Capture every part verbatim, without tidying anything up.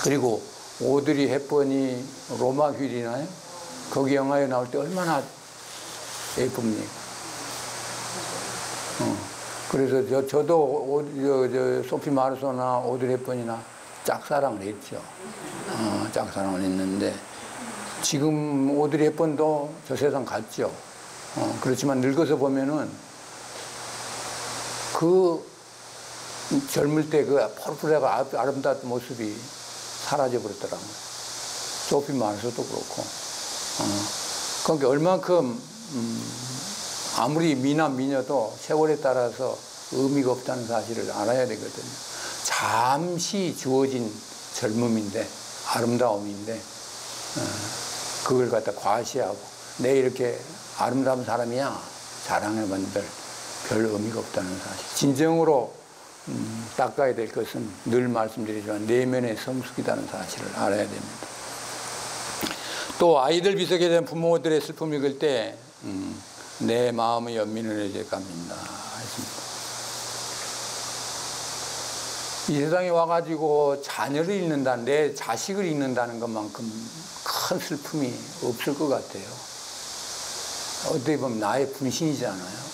그리고 오드리 헵번이 로마 휠이나요? 거기 영화에 나올 때 얼마나 예쁩니까? 어. 그래서 저, 저도 오, 저, 저 소피 마르소나 오드리 헵번이나 짝사랑을 했죠. 어, 짝사랑을 했는데 지금 오드리 헵번도 저 세상 갔죠. 어, 그렇지만 늙어서 보면은 그 젊을 때 그 펄펄하고 아름다운 모습이 사라져 버렸더라고요. 소피 마르소도 그렇고. 어, 그러니까 얼만큼 음, 아무리 미남 미녀도 세월에 따라서 의미가 없다는 사실을 알아야 되거든요. 잠시 주어진 젊음인데, 아름다움인데, 어, 그걸 갖다 과시하고 내 이렇게 아름다운 사람이야 자랑해만들 별 의미가 없다는 사실. 진정으로 음, 닦아야 될 것은 늘 말씀드리지만 내면의 성숙이라는 사실을 알아야 됩니다. 또 아이들 비석에 대한 부모들의 슬픔을 읽을 때 음, 내 마음의 연민을 이제 갑니다. 이 세상에 와가지고 자녀를 잃는다는, 내 자식을 잃는다는 것만큼 큰 슬픔이 없을 것 같아요. 어떻게 보면 나의 분신이잖아요.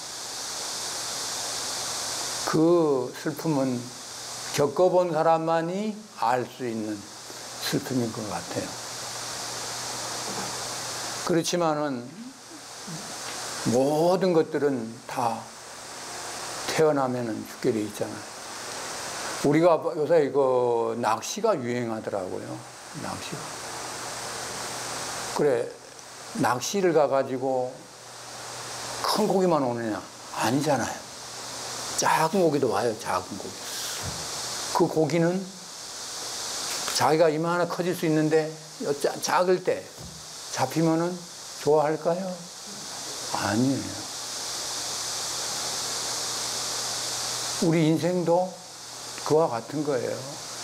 그 슬픔은 겪어본 사람만이 알 수 있는 슬픔인 것 같아요. 그렇지만은 모든 것들은 다 태어나면은 죽게 돼 있잖아요. 우리가 요새 이거 낚시가 유행하더라고요. 낚시가. 그래, 낚시를 가가지고 큰 고기만 오느냐? 아니잖아요. 작은 고기도 와요, 작은 고기. 그 고기는 자기가 이만한 커질 수 있는데 작을 때 잡히면은 좋아할까요? 아니에요. 우리 인생도 그와 같은 거예요.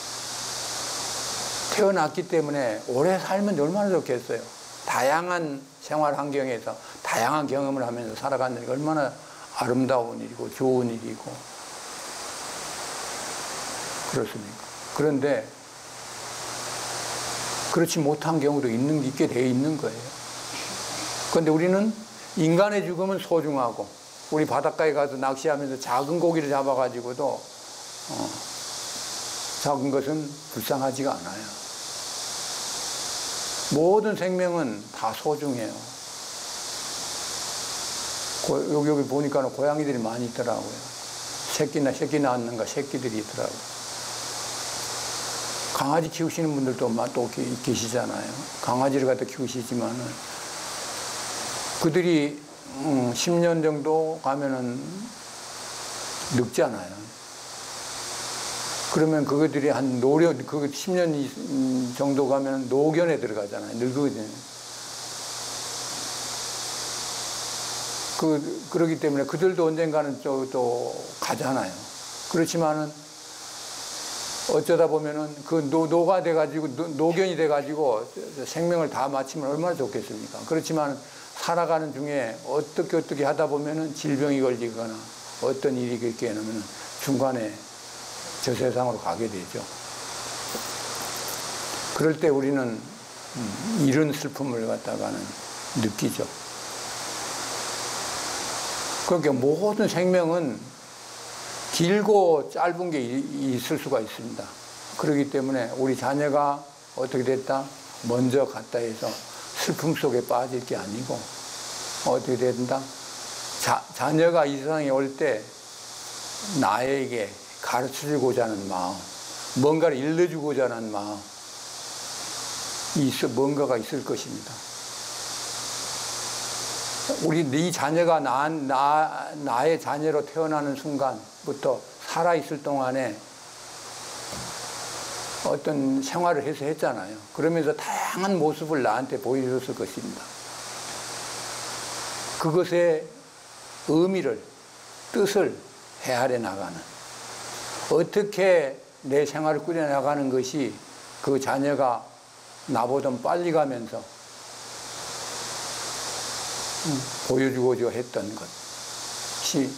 태어났기 때문에 오래 살면 얼마나 좋겠어요. 다양한 생활 환경에서 다양한 경험을 하면서 살아가는 게 얼마나 아름다운 일이고 좋은 일이고 그렇습니까? 그런데 그렇지 못한 경우도 있는, 있게 돼 있는 거예요. 그런데 우리는 인간의 죽음은 소중하고 우리 바닷가에 가서 낚시하면서 작은 고기를 잡아가지고도 어, 작은 것은 불쌍하지가 않아요. 모든 생명은 다 소중해요. 고, 여기, 여기 보니까 고양이들이 많이 있더라고요. 새끼나 새끼 낳았는가 새끼들이 있더라고요. 강아지 키우시는 분들도 또 계시잖아요. 강아지를 갖다 키우시지만은 그들이 음, 십 년 정도 가면은 늙잖아요. 그러면 그것들이 한 노련, 그 십 년 정도 가면 노견에 들어가잖아요. 늙거든요. 그, 그러기 때문에 그들도 언젠가는 또, 또 가잖아요. 그렇지만은 어쩌다 보면은 그 노, 노가 돼가지고, 노, 노견이 돼가지고 생명을 다 마치면 얼마나 좋겠습니까? 그렇지만 살아가는 중에 어떻게 어떻게 하다 보면은 질병이 걸리거나 어떤 일이 있게 되면 중간에 저 세상으로 가게 되죠. 그럴 때 우리는 이런 슬픔을 갖다가는 느끼죠. 그러니까 모든 생명은 길고 짧은 게 있을 수가 있습니다. 그렇기 때문에 우리 자녀가 어떻게 됐다? 먼저 갔다 해서 슬픔 속에 빠질 게 아니고 어떻게 된다? 자, 자녀가 이 세상에 올 때 나에게 가르쳐주고자 하는 마음, 뭔가를 일러주고자 하는 마음, 있어, 뭔가가 있을 것입니다. 우리 네 자녀가 나, 나, 나의 자녀로 태어나는 순간부터 살아있을 동안에 어떤 생활을 해서 했잖아요. 그러면서 다양한 모습을 나한테 보여줬을 것입니다. 그것의 의미를, 뜻을 헤아려 나가는, 어떻게 내 생활을 꾸려나가는 것이 그 자녀가 나보다 빨리 가면서 보여주고자 했던 것이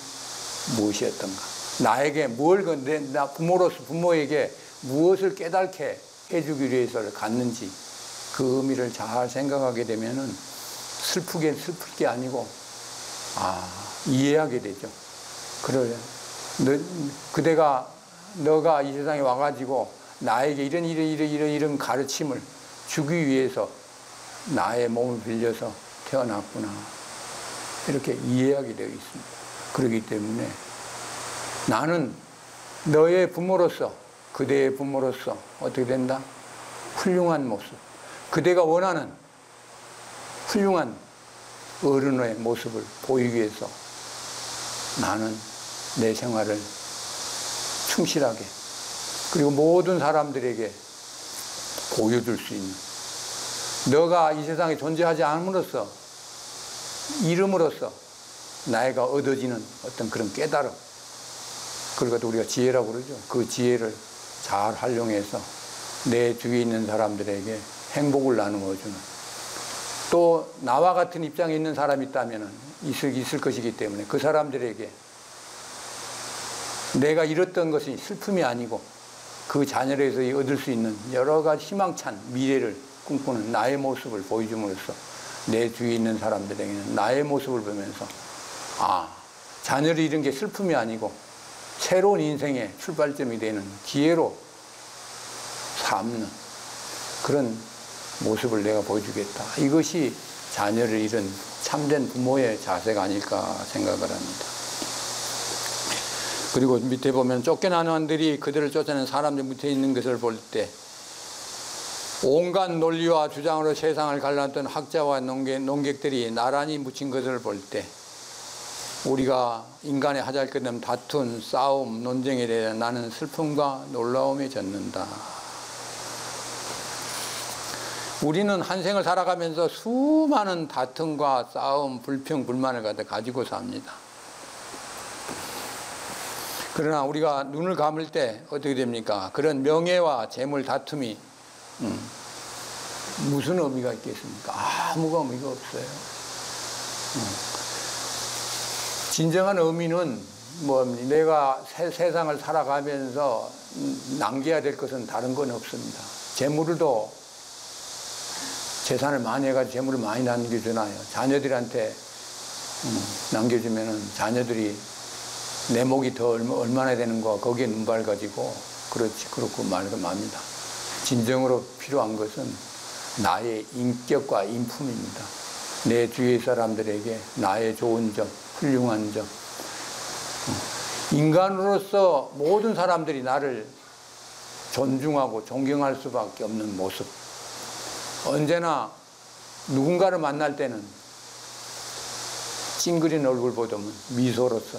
무엇이었던가. 나에게 뭘, 내, 나 부모로서 부모에게 무엇을 깨닫게 해주기 위해서 갖는지 그 의미를 잘 생각하게 되면은 슬프게 슬플 게 아니고 아 이해하게 되죠. 그래 너, 그대가 너가 이 세상에 와가지고 나에게 이런 이런 이런 이런 이런 가르침을 주기 위해서 나의 몸을 빌려서 태어났구나 이렇게 이해하게 되어 있습니다. 그렇기 때문에 나는 너의 부모로서 그대의 부모로서 어떻게 된다? 훌륭한 모습, 그대가 원하는 훌륭한 어른의 모습을 보이기 위해서 나는 내 생활을 충실하게 그리고 모든 사람들에게 보여줄 수 있는 너가 이 세상에 존재하지 않음으로써 이름으로써 나이가 얻어지는 어떤 그런 깨달음 그걸 우리가 지혜라고 그러죠. 그 지혜를 잘 활용해서 내 주위에 있는 사람들에게 행복을 나누어 주는 또 나와 같은 입장에 있는 사람이 있다면 있을, 있을 것이기 때문에 그 사람들에게 내가 잃었던 것이 슬픔이 아니고 그 자녀에서 얻을 수 있는 여러 가지 희망찬 미래를 꿈꾸는 나의 모습을 보여줌으로써 내 주위에 있는 사람들에게는 나의 모습을 보면서 아, 자녀를 잃은 게 슬픔이 아니고 새로운 인생의 출발점이 되는 기회로 삼는 그런 모습을 내가 보여주겠다. 이것이 자녀를 잃은 참된 부모의 자세가 아닐까 생각을 합니다. 그리고 밑에 보면 쫓겨나는 한들이 그들을 쫓아내는 사람들 밑에 있는 것을 볼 때 온갖 논리와 주장으로 세상을 갈랐던 학자와 농객, 농객들이 나란히 묻힌 것을 볼 때 우리가 인간의 하잘것없는 다툰, 싸움, 논쟁에 대해 나는 슬픔과 놀라움에 젖는다. 우리는 한 생을 살아가면서 수많은 다툼과 싸움, 불평, 불만을 가지고 삽니다. 그러나 우리가 눈을 감을 때 어떻게 됩니까? 그런 명예와 재물 다툼이 음, 무슨 의미가 있겠습니까? 아무 의미가 없어요. 음. 진정한 의미는 뭐 내가 세, 세상을 살아가면서 남겨야 될 것은 다른 건 없습니다. 재물도 재산을 많이 해가지고 재물을 많이 남겨주나요? 자녀들한테 음, 남겨주면은 자녀들이 내 목이 더 얼마, 얼마나 되는 거 거기에 눈발 가지고 그렇지 그렇고 말고 맙니다. 진정으로 필요한 것은 나의 인격과 인품입니다. 내 주위 사람들에게 나의 좋은 점, 훌륭한 점. 인간으로서 모든 사람들이 나를 존중하고 존경할 수밖에 없는 모습. 언제나 누군가를 만날 때는 찡그린 얼굴보다는 미소로서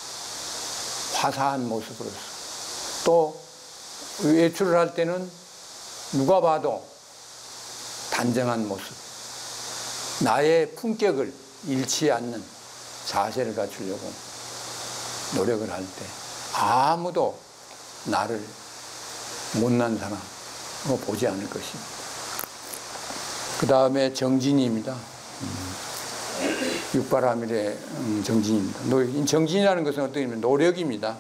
화사한 모습으로서 또 외출을 할 때는 누가 봐도 단정한 모습 나의 품격을 잃지 않는 자세를 갖추려고 노력을 할 때 아무도 나를 못난 사람으로 보지 않을 것입니다. 그 다음에 정진이입니다. 육바라밀의 정진입니다. 정진이라는 것은 어떻게 보면 노력입니다.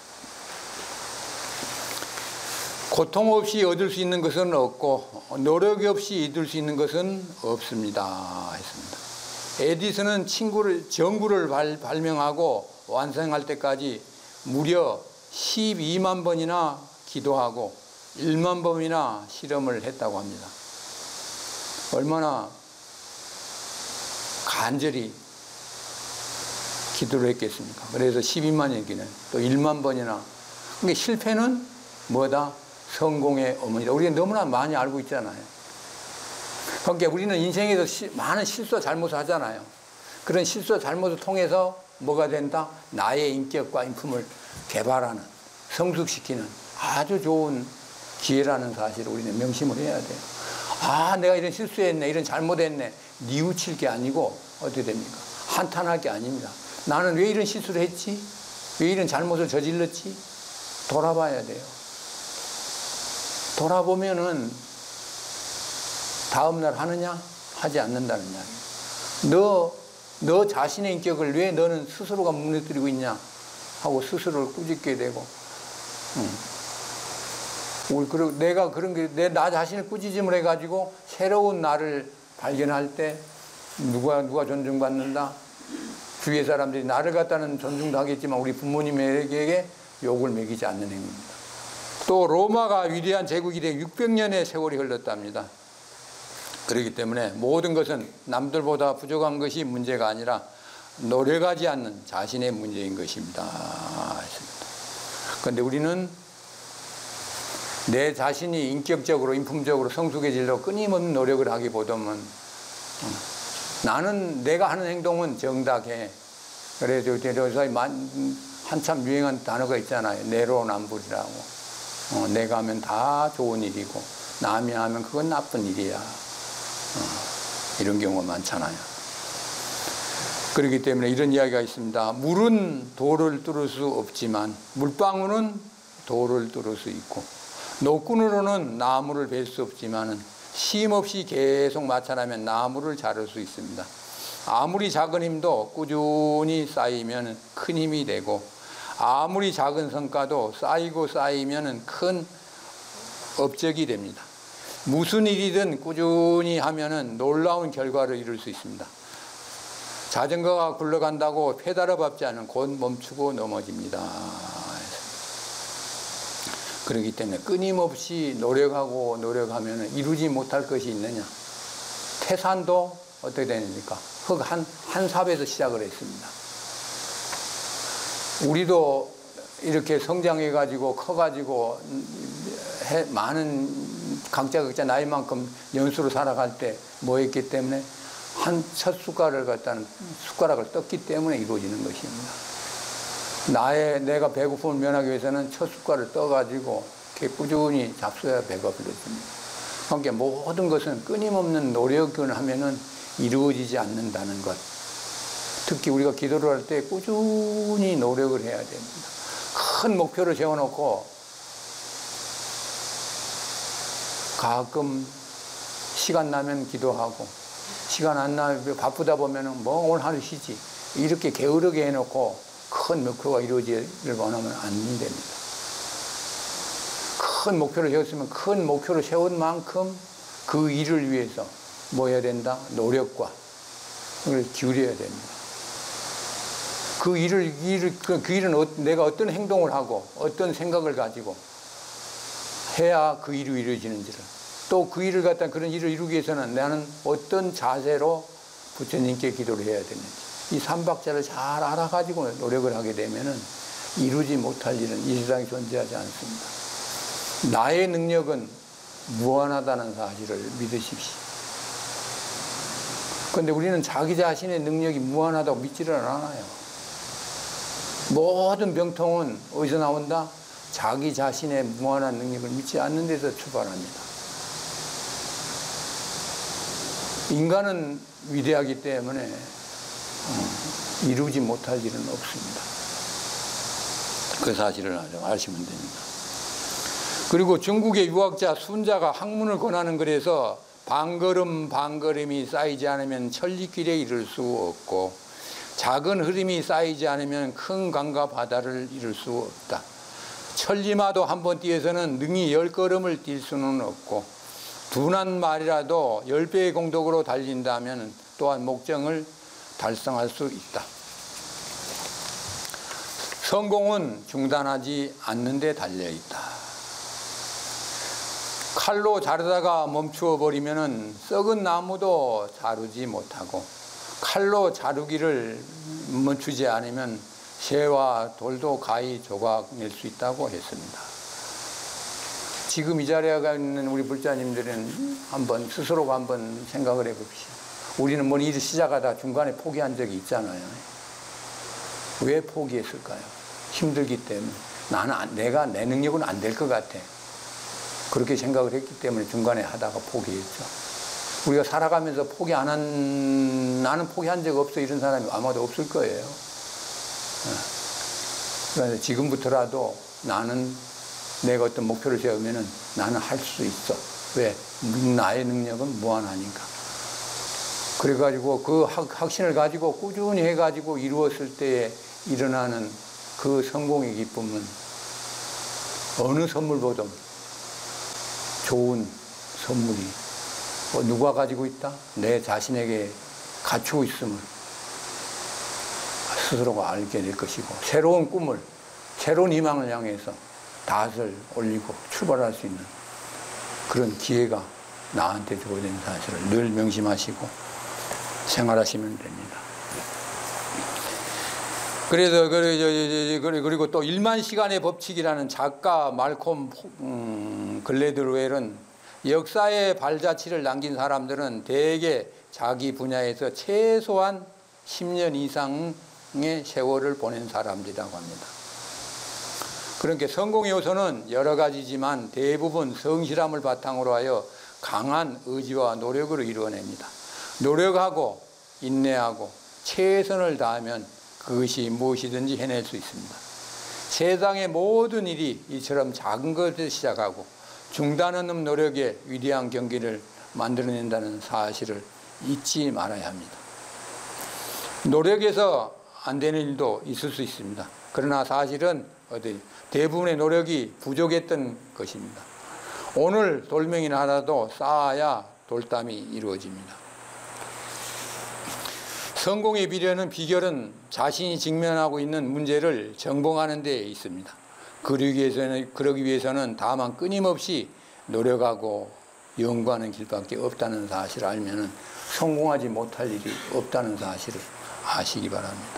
고통 없이 얻을 수 있는 것은 없고 노력 없이 얻을 수 있는 것은 없습니다. 했습니다. 에디슨은 친구를 전구를 발, 발명하고 완성할 때까지 무려 십이만 번이나 기도하고 일만 번이나 실험을 했다고 합니다. 얼마나 간절히 기도를 했겠습니까? 그래서 십이만 얘기는 또 일만 번이나. 그러니까 실패는 뭐다? 성공의 어머니다. 우리가 너무나 많이 알고 있잖아요. 그러니까 우리는 인생에서 시, 많은 실수와 잘못을 하잖아요. 그런 실수와 잘못을 통해서 뭐가 된다? 나의 인격과 인품을 개발하는, 성숙시키는 아주 좋은 기회라는 사실을 우리는 명심을 해야 돼요. 아, 내가 이런 실수했네, 이런 잘못했네. 뉘우칠 게 아니고 어떻게 됩니까? 한탄할 게 아닙니다. 나는 왜 이런 실수를 했지? 왜 이런 잘못을 저질렀지? 돌아봐야 돼요. 돌아보면은 다음날 하느냐? 하지 않는다는 이야기예요. 너, 너 자신의 인격을 왜 너는 스스로가 무너뜨리고 있냐? 하고 스스로를 꾸짖게 되고 음. 우리 그리고 내가 그런 게 내 나 자신을 꾸짖음을 해가지고 새로운 나를 발견할 때 누가 누가 존중받는다. 주위의 사람들이 나를 갖다는 존중도 하겠지만 우리 부모님에게 욕을 먹이지 않는 행위입니다. 또 로마가 위대한 제국이 되 육백 년의 세월이 흘렀답니다. 그렇기 때문에 모든 것은 남들보다 부족한 것이 문제가 아니라 노력하지 않는 자신의 문제인 것입니다. 그런데 우리는 내 자신이 인격적으로 인품적으로 성숙해지려고 끊임없는 노력을 하기보다는 나는 내가 하는 행동은 정당해. 그래서 한참 유행한 단어가 있잖아요. 내로남불이라고. 어, 내가 하면 다 좋은 일이고 남이 하면 그건 나쁜 일이야. 어, 이런 경우가 많잖아요. 그렇기 때문에 이런 이야기가 있습니다. 물은 돌을 뚫을 수 없지만 물방울은 돌을 뚫을 수 있고 노끈으로는 나무를 벨 수 없지만 쉼 없이 계속 마찰하면 나무를 자를 수 있습니다. 아무리 작은 힘도 꾸준히 쌓이면 큰 힘이 되고 아무리 작은 성과도 쌓이고 쌓이면 큰 업적이 됩니다. 무슨 일이든 꾸준히 하면 놀라운 결과를 이룰 수 있습니다. 자전거가 굴러간다고 페달을 밟지 않으면 곧 멈추고 넘어집니다. 그렇기 때문에 끊임없이 노력하고 노력하면 이루지 못할 것이 있느냐. 태산도 어떻게 되니까 흙 한, 한 삽에서 시작을 했습니다. 우리도 이렇게 성장해가지고 커가지고 해, 많은 각자 각자 나이만큼 연수로 살아갈 때 뭐 했기 때문에 한 첫 숟가락을 갖다는 숟가락을 떴기 때문에 이루어지는 것입니다. 나의 내가 배고픔을 면하기 위해서는 첫 숟가락을 떠가지고 이렇게 꾸준히 잡숴야 배가 불러집니다. 그러니까 모든 것은 끊임없는 노력을 하면은 이루어지지 않는다는 것. 특히 우리가 기도를 할 때 꾸준히 노력을 해야 됩니다. 큰 목표를 세워놓고 가끔 시간 나면 기도하고 시간 안 나면 바쁘다 보면은 뭐 오늘 하루 쉬지 이렇게 게으르게 해놓고 큰 목표가 이루어지기를 원하면 안 됩니다. 큰 목표를 세웠으면 큰 목표를 세운 만큼 그 일을 위해서 뭐 해야 된다? 노력과 그걸 기울여야 됩니다. 그 일을, 일을 그 일은 어, 내가 어떤 행동을 하고 어떤 생각을 가지고 해야 그 일이 이루어지는지를 또 그 일을 갖다 그런 일을 이루기 위해서는 나는 어떤 자세로 부처님께 기도를 해야 되는지 이 삼박자를 잘 알아가지고 노력을 하게 되면은 이루지 못할 일은 이 세상에 존재하지 않습니다. 나의 능력은 무한하다는 사실을 믿으십시오. 그런데 우리는 자기 자신의 능력이 무한하다고 믿지를 않아요. 모든 병통은 어디서 나온다? 자기 자신의 무한한 능력을 믿지 않는 데서 출발합니다. 인간은 위대하기 때문에 이루지 못할 일은 없습니다. 그 사실을 아시면 됩니다. 그리고 중국의 유학자 순자가 학문을 권하는 글에서 방걸음 방걸음이 쌓이지 않으면 천리길에 이를 수 없고 작은 흐름이 쌓이지 않으면 큰 강과 바다를 이룰 수 없다. 천리마도 한 번 뛰어서는 능히 열 걸음을 뛸 수는 없고 둔한 말이라도 열 배의 공덕으로 달린다면 또한 목적을 달성할 수 있다. 성공은 중단하지 않는 데 달려있다. 칼로 자르다가 멈추어 버리면 썩은 나무도 자르지 못하고 칼로 자르기를 멈추지 않으면 새와 돌도 가히 조각낼 수 있다고 했습니다. 지금 이 자리에 있는 우리 불자님들은 한번 스스로가 한번 생각을 해봅시다. 우리는 뭐 일을 시작하다 중간에 포기한 적이 있잖아요. 왜 포기했을까요? 힘들기 때문에. 나는 내가 내 능력은 안 될 것 같아. 그렇게 생각을 했기 때문에 중간에 하다가 포기했죠. 우리가 살아가면서 포기 안 한, 나는 포기한 적 없어 이런 사람이 아마도 없을 거예요. 그래서 지금부터라도 나는 내가 어떤 목표를 세우면은 나는 할 수 있어. 왜? 나의 능력은 무한하니까. 그래가지고 그 확신을 가지고 꾸준히 해가지고 이루었을 때에 일어나는 그 성공의 기쁨은 어느 선물보다 좋은 선물이 뭐 누가 가지고 있다? 내 자신에게 갖추고 있음을 스스로가 알게 될 것이고, 새로운 꿈을, 새로운 희망을 향해서 닷을 올리고 출발할 수 있는 그런 기회가 나한테 주어진 사실을 늘 명심하시고 생활하시면 됩니다. 그래서 그리고 또 일만 시간의 법칙이라는 작가 말콤 음, 글래드웰은 역사의 발자취를 남긴 사람들은 대개 자기 분야에서 최소한 십 년 이상의 세월을 보낸 사람들이라고 합니다. 그러니까 성공의 요소는 여러 가지지만 대부분 성실함을 바탕으로 하여 강한 의지와 노력으로 이루어냅니다. 노력하고 인내하고 최선을 다하면 그것이 무엇이든지 해낼 수 있습니다. 세상의 모든 일이 이처럼 작은 것에서 시작하고 중단 없는 노력에 위대한 경기를 만들어낸다는 사실을 잊지 말아야 합니다. 노력에서 안 되는 일도 있을 수 있습니다. 그러나 사실은 어디 대부분의 노력이 부족했던 것입니다. 오늘 돌멩이는 하나도 쌓아야 돌담이 이루어집니다. 성공의 비결은, 비결은 자신이 직면하고 있는 문제를 정복하는 데 있습니다. 그러기 위해서는, 그러기 위해서는 다만 끊임없이 노력하고 연구하는 길밖에 없다는 사실을 알면 성공하지 못할 일이 없다는 사실을 아시기 바랍니다.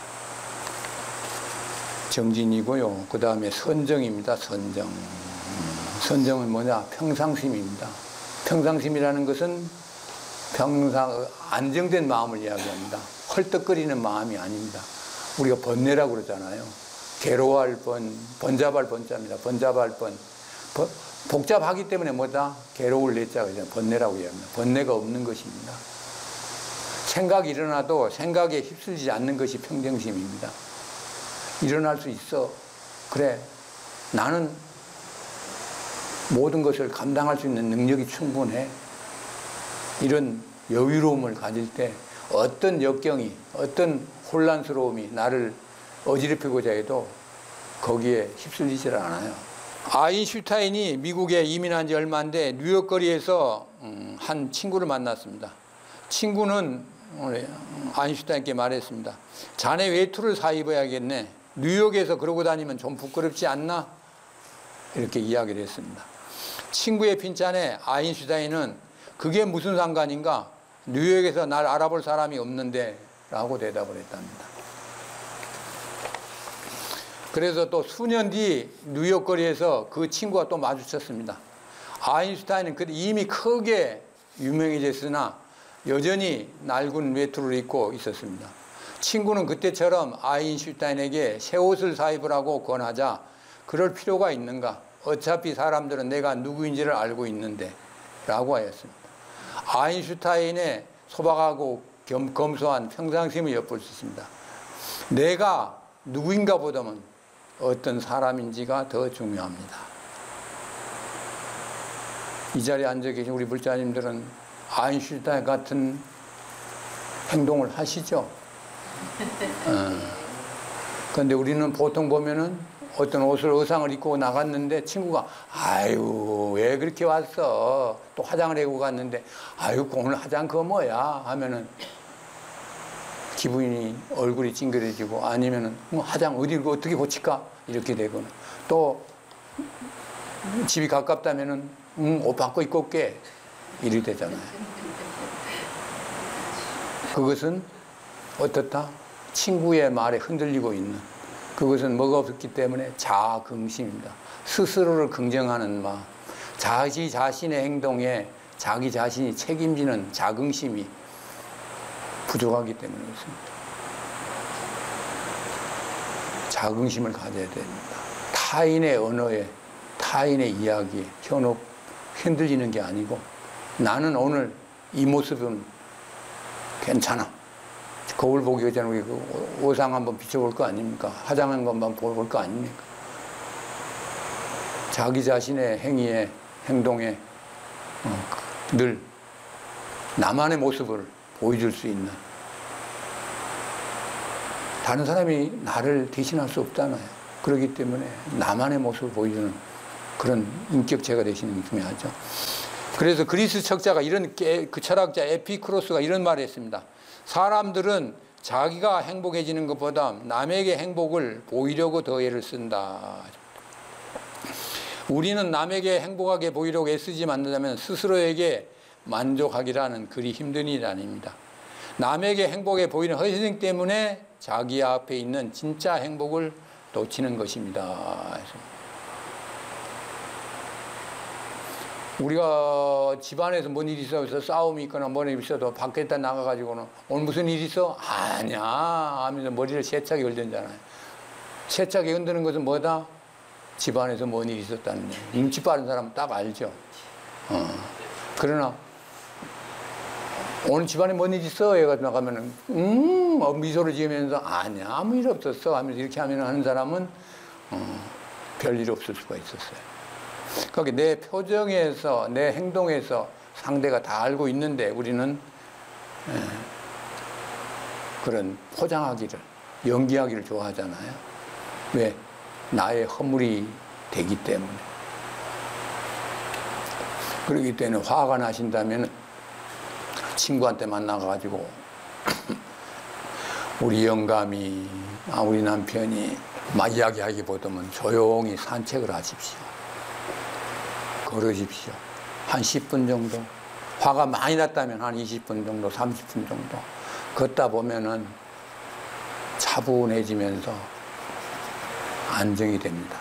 정진이고요. 그 다음에 선정입니다. 선정. 선정은 뭐냐? 평상심입니다. 평상심이라는 것은 평상 안정된 마음을 이야기합니다. 헐떡거리는 마음이 아닙니다. 우리가 번뇌라고 그러잖아요. 괴로워할 번, 번잡할 번자입니다. 번잡할 번. 버, 복잡하기 때문에 뭐다? 괴로울 내자가 번뇌라고 이야기합니다. 번뇌가 없는 것입니다. 생각이 일어나도 생각에 휩쓸리지 않는 것이 평정심입니다. 일어날 수 있어. 그래, 나는 모든 것을 감당할 수 있는 능력이 충분해. 이런 여유로움을 가질 때 어떤 역경이, 어떤 혼란스러움이 나를 어지럽히고자 해도 거기에 휩쓸리질 않아요. 아인슈타인이 미국에 이민한 지 얼마인데 뉴욕 거리에서 한 친구를 만났습니다. 친구는 아인슈타인께 말했습니다. 자네 외투를 사 입어야겠네. 뉴욕에서 그러고 다니면 좀 부끄럽지 않나? 이렇게 이야기를 했습니다. 친구의 핀잔에 아인슈타인은 그게 무슨 상관인가? 뉴욕에서 날 알아볼 사람이 없는데 라고 대답을 했답니다. 그래서 또 수년 뒤 뉴욕 거리에서 그 친구가 또 마주쳤습니다. 아인슈타인은 그때 이미 크게 유명해졌으나 여전히 낡은 외투를 입고 있었습니다. 친구는 그때처럼 아인슈타인에게 새 옷을 사 입으라고 권하자 그럴 필요가 있는가? 어차피 사람들은 내가 누구인지를 알고 있는데 라고 하였습니다. 아인슈타인의 소박하고 겸, 검소한 평상심을 엿볼 수 있습니다. 내가 누구인가 보다는 어떤 사람인지가 더 중요합니다. 이 자리에 앉아 계신 우리 불자님들은 아인슈타인 같은 행동을 하시죠? 그런데 어. 우리는 보통 보면은 어떤 옷을, 의상을 입고 나갔는데 친구가 아유 왜 그렇게 왔어? 또 화장을 하고 갔는데 아유 오늘 화장 그거 뭐야? 하면은 기분이 얼굴이 찡그려지고 아니면은 뭐 화장 어디 어떻게 고칠까? 이렇게 되거나 또 집이 가깝다면은 음, 옷 바꿔 입고 올게 이렇게 되잖아요. 그것은 어떻다? 친구의 말에 흔들리고 있는 그것은 뭐가 없기 때문에 자긍심입니다. 스스로를 긍정하는 마음, 자기 자신의 행동에 자기 자신이 책임지는 자긍심이 부족하기 때문에 그렇습니다. 자긍심을 가져야 됩니다. 타인의 언어에, 타인의 이야기에 현혹, 흔들리는 게 아니고 나는 오늘 이 모습은 괜찮아. 거울 보기 전에 우리 그 옷상 한번 비춰볼 거 아닙니까? 화장한 것만 볼 거 아닙니까? 자기 자신의 행위에, 행동에 어, 늘 나만의 모습을 보여줄 수 있는 다른 사람이 나를 대신할 수 없잖아요. 그렇기 때문에 나만의 모습을 보여주는 그런 인격체가 되시는 게 중요하죠. 그래서 그리스 척자가 이런 그 철학자 에피쿠로스가 이런 말을 했습니다. 사람들은 자기가 행복해지는 것보다 남에게 행복을 보이려고 더 애를 쓴다. 우리는 남에게 행복하게 보이려고 애쓰지 않는다면 스스로에게 만족하기라는 그리 힘든 일이 아닙니다. 남에게 행복해 보이는 허생 때문에 자기 앞에 있는 진짜 행복을 놓치는 것입니다. 우리가 집안에서 뭔 일이 있어서 싸움이 있거나 뭔 일이 있어도 밖에다 나가가지고는 오늘 무슨 일이 있어? 아니야 하면서 머리를 세차게 흔들잖아요. 세차게 흔드는 것은 뭐다? 집안에서 뭔 일이 있었다는 거예요. 눈치 빠른 사람은 딱 알죠. 어. 그러나 오늘 집안에 뭔 일 있어? 해가지고 나가면은 음 미소를 지으면서 아니야 아무 일 없었어 하면서 이렇게 하면 하는 사람은 어, 별일 없을 수가 있었어요. 그러니까 내 표정에서 내 행동에서 상대가 다 알고 있는데 우리는 에, 그런 포장하기를 연기하기를 좋아하잖아요. 왜? 나의 허물이 되기 때문에. 그렇기 때문에 화가 나신다면 친구한테 만나가지고 우리 영감이 아, 우리 남편이 막 이야기하기보다는 조용히 산책을 하십시오. 걸으십시오. 한 십 분 정도. 화가 많이 났다면 한 이십 분 정도, 삼십 분 정도. 걷다 보면은 차분해지면서 안정이 됩니다.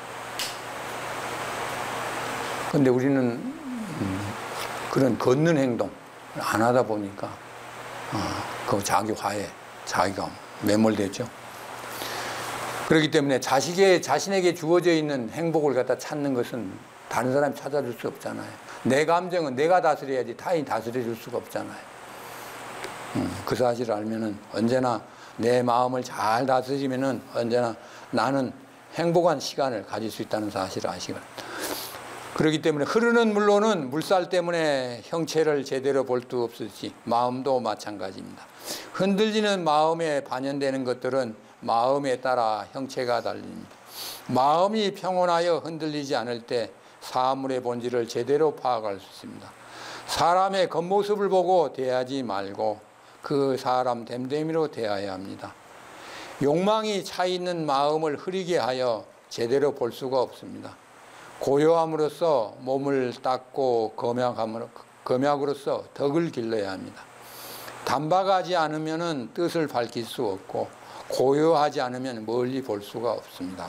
근데 우리는 음, 그런 걷는 행동 안 하다 보니까 어, 그 자기 화에 자기가 매몰되죠. 그렇기 때문에 자식의, 자신에게 주어져 있는 행복을 갖다 찾는 것은 다른 사람이 찾아줄 수 없잖아요. 내 감정은 내가 다스려야지 타인이 다스려줄 수가 없잖아요. 음, 그 사실을 알면은 언제나 내 마음을 잘 다스리면은 언제나 나는 행복한 시간을 가질 수 있다는 사실을 아시기 바랍니다. 그렇기 때문에 흐르는 물로는 물살 때문에 형체를 제대로 볼 수 없듯이 마음도 마찬가지입니다. 흔들리는 마음에 반영되는 것들은 마음에 따라 형체가 달립니다. 마음이 평온하여 흔들리지 않을 때 사물의 본질을 제대로 파악할 수 있습니다. 사람의 겉모습을 보고 대하지 말고 그 사람 됨됨이로 대해야 합니다. 욕망이 차 있는 마음을 흐리게 하여 제대로 볼 수가 없습니다. 고요함으로써 몸을 닦고 검약함으로, 검약으로써 덕을 길러야 합니다. 단박하지 않으면 뜻을 밝힐 수 없고 고요하지 않으면 멀리 볼 수가 없습니다.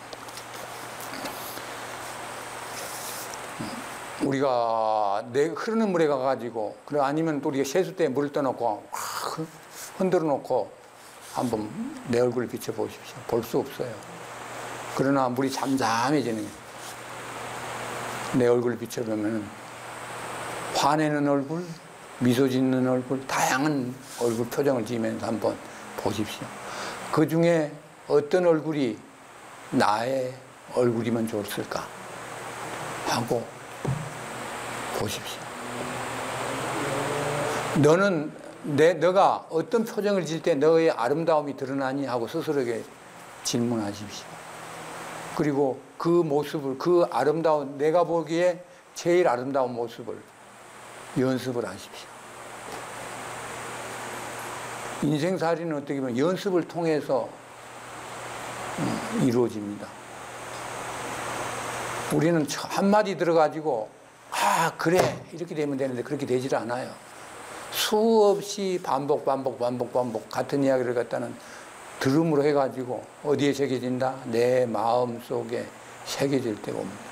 우리가 내 흐르는 물에 가가지고 그래 아니면 또 우리가 세숫대에 물을 떠놓고 확 흔들어 놓고 한번 내 얼굴을 비춰보십시오. 볼 수 없어요. 그러나 물이 잠잠해지는 거예요. 내 얼굴을 비춰보면 화내는 얼굴, 미소 짓는 얼굴, 다양한 얼굴 표정을 지으면서 한번 보십시오. 그 중에 어떤 얼굴이 나의 얼굴이면 좋을까 하고 보십시오. 너는 내, 너가 어떤 표정을 지을 때 너의 아름다움이 드러나니 하고 스스로에게 질문하십시오. 그리고 그 모습을, 그 아름다운, 내가 보기에 제일 아름다운 모습을 연습을 하십시오. 인생살이는 어떻게 보면 연습을 통해서 이루어집니다. 우리는 한마디 들어가지고 아 그래 이렇게 되면 되는데 그렇게 되질 않아요. 수없이 반복 반복 반복 반복 같은 이야기를 갖다는 들음으로 해가지고 어디에 새겨진다? 내 마음속에 새겨질 때가 옵니다.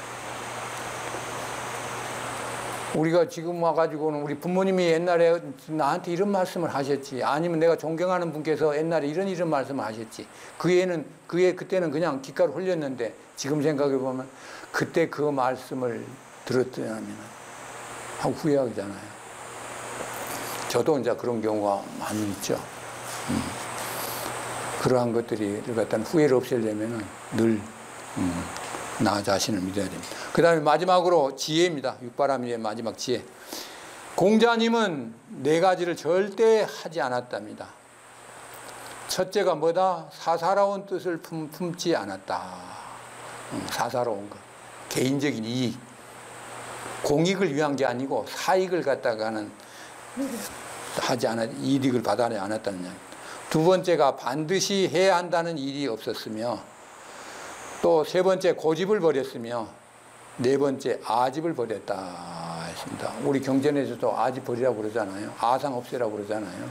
우리가 지금 와가지고는 우리 부모님이 옛날에 나한테 이런 말씀을 하셨지, 아니면 내가 존경하는 분께서 옛날에 이런 이런 말씀을 하셨지, 그 애는 그 애 그때는 그냥 귓가루 흘렸는데 지금 생각해 보면 그때 그 말씀을 들었더냐면 하고 후회하잖아요. 저도 이제 그런 경우가 많이 있죠. 음. 그러한 것들이 갖다는 후회를 없애려면 늘 음, 나 자신을 믿어야 됩니다. 그 다음에 마지막으로 지혜입니다. 육바라밀의 마지막 지혜. 공자님은 네 가지를 절대 하지 않았답니다. 첫째가 뭐다? 사사로운 뜻을 품, 품지 않았다. 음, 사사로운 것. 개인적인 이익, 공익을 위한 게 아니고 사익을 갖다가는 하지 않았, 이익을 받아내지 않았다는 이야기. 두 번째가 반드시 해야 한다는 일이 없었으며, 또 세 번째 고집을 버렸으며, 네 번째 아집을 버렸다 했습니다. 우리 경전에서도 아집 버리라고 그러잖아요. 아상 없애라고 그러잖아요.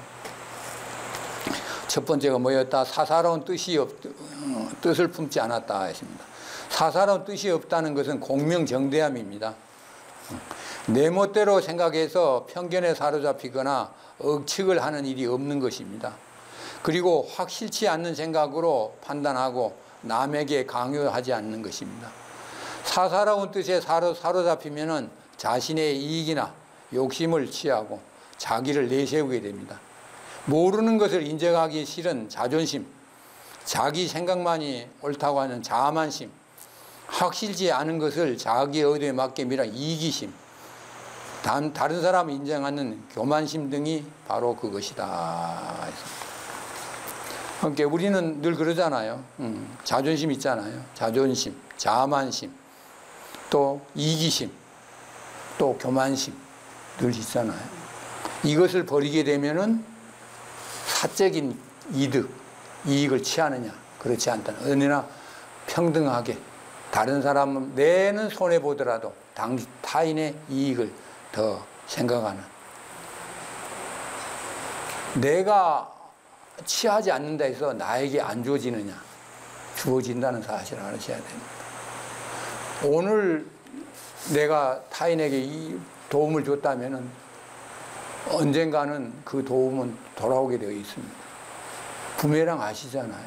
첫 번째가 뭐였다? 사사로운 뜻이 없, 뜻을 품지 않았다 했습니다. 사사로운 뜻이 없다는 것은 공명정대함입니다. 내 멋대로 생각해서 편견에 사로잡히거나 억측을 하는 일이 없는 것입니다. 그리고 확실치 않는 생각으로 판단하고 남에게 강요하지 않는 것입니다. 사사로운 뜻에 사로, 사로잡히면 자신의 이익이나 욕심을 취하고 자기를 내세우게 됩니다. 모르는 것을 인정하기 싫은 자존심, 자기 생각만이 옳다고 하는 자만심, 확실치 않은 것을 자기 의도에 맞게 밀어 이기심, 단, 다른 사람을 인정하는 교만심 등이 바로 그것이다. 그러니까 우리는 늘 그러잖아요. 음, 자존심 있잖아요. 자존심, 자만심, 또 이기심, 또 교만심 늘 있잖아요. 이것을 버리게 되면은 사적인 이득, 이익을 취하느냐? 그렇지 않다는, 언제나 평등하게 다른 사람은 내는 손해보더라도 당, 타인의 이익을 더 생각하는, 내가 취하지 않는다 해서 나에게 안 주어지느냐? 주어진다는 사실을 알으셔야 됩니다. 오늘 내가 타인에게 이 도움을 줬다면 언젠가는 그 도움은 돌아오게 되어 있습니다. 부메랑 아시잖아요.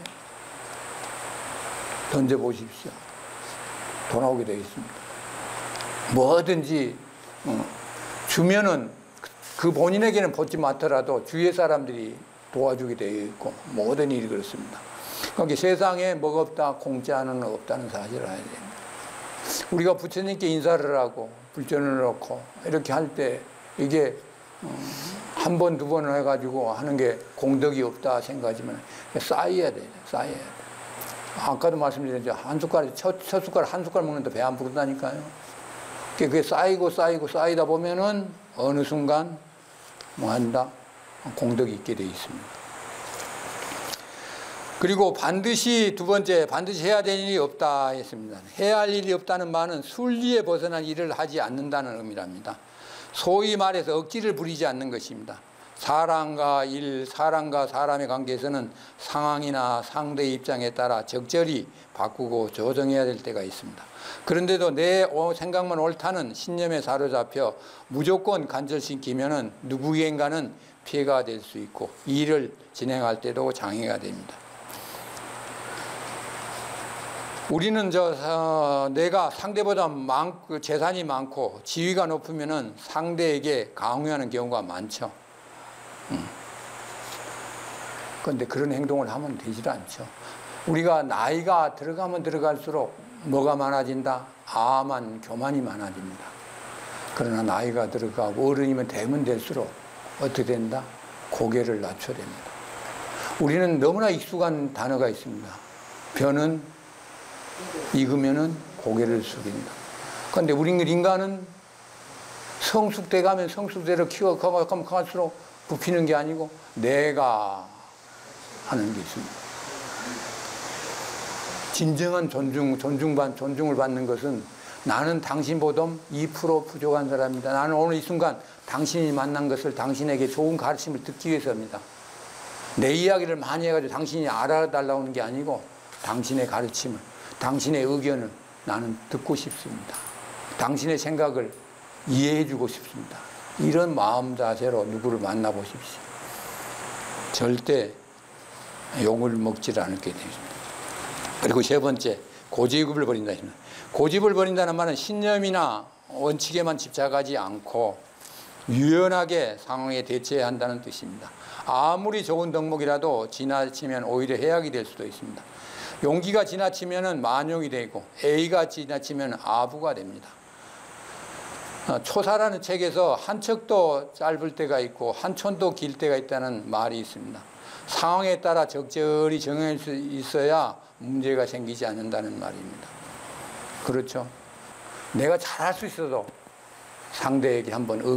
던져보십시오. 돌아오게 되어 있습니다. 뭐든지 주면은 그 본인에게는 받지 못하더라도 주위의 사람들이 도와주게 되어 있고 모든 일이 그렇습니다. 그러니까 세상에 뭐가 없다, 공짜는 없다는 사실을 알아야 됩니다. 우리가 부처님께 인사를 하고 불전을 넣고 이렇게 할 때 이게 한 번, 두 번을 해가지고 하는 게 공덕이 없다 생각하지만 쌓여야 돼요. 쌓여야 돼. 아까도 말씀드렸죠. 한 숟갈, 첫, 첫 숟갈, 한 숟갈 먹는데 배 안 부른다니까요. 그게 쌓이고 쌓이고 쌓이다 보면은 어느 순간 뭐 한다? 공덕이 있게 되어 있습니다. 그리고 반드시 두 번째, 반드시 해야 될 일이 없다 했습니다. 해야 할 일이 없다는 말은 순리에 벗어난 일을 하지 않는다는 의미랍니다. 소위 말해서 억지를 부리지 않는 것입니다. 사람과 일, 사람과 사람의 관계에서는 상황이나 상대의 입장에 따라 적절히 바꾸고 조정해야 될 때가 있습니다. 그런데도 내 생각만 옳다는 신념에 사로잡혀 무조건 간절시키면은 누구에겐가는 피해가 될 수 있고 일을 진행할 때도 장애가 됩니다. 우리는 저 어, 내가 상대보다 많, 재산이 많고 지위가 높으면은 상대에게 강요하는 경우가 많죠. 음. 그런데 그런 행동을 하면 되질 않죠. 우리가 나이가 들어가면 들어갈수록 뭐가 많아진다? 아만, 교만이 많아집니다. 그러나 나이가 들어가고 어른이면 되면 될수록 어떻게 된다? 고개를 낮춰야 됩니다. 우리는 너무나 익숙한 단어가 있습니다. 변은 익으면은 고개를 숙인다. 그런데 우리 인간은 성숙돼 가면 성숙대로 키워가면 갈수록 굽히는 게 아니고 내가 하는 게 있습니다. 진정한 존중, 존중받, 존중을 받는 것은 나는 당신보다 이 퍼센트 부족한 사람입니다. 나는 오늘 이 순간 당신이 만난 것을 당신에게 좋은 가르침을 듣기 위해서입니다. 내 이야기를 많이 해가지고 당신이 알아달라고 하는 게 아니고 당신의 가르침을, 당신의 의견을 나는 듣고 싶습니다. 당신의 생각을 이해해주고 싶습니다. 이런 마음 자세로 누구를 만나보십시오. 절대 욕을 먹지를 않게 됩니다. 그리고 세 번째, 고집을 버린다. 고집을 버린다는 말은 신념이나 원칙에만 집착하지 않고 유연하게 상황에 대처해야 한다는 뜻입니다. 아무리 좋은 덕목이라도 지나치면 오히려 해악이 될 수도 있습니다. 용기가 지나치면 만용이 되고 A가 지나치면 아부가 됩니다. 초사라는 책에서 한 척도 짧을 때가 있고 한 촌도 길 때가 있다는 말이 있습니다. 상황에 따라 적절히 정할 수 있어야 문제가 생기지 않는다는 말입니다. 그렇죠? 내가 잘할 수 있어도 상대에게 한번